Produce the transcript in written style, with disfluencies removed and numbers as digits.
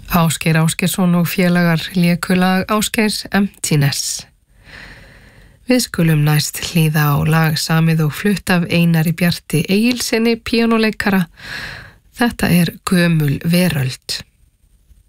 Ásgeir Ásgeirsson og félagar léku lag Ásgeirs Emptiness. Við skulum næst hlýða á lag samið og flutt af Einari Bjarti Egilssyni píanóleikara. Þetta er Gömul veröld.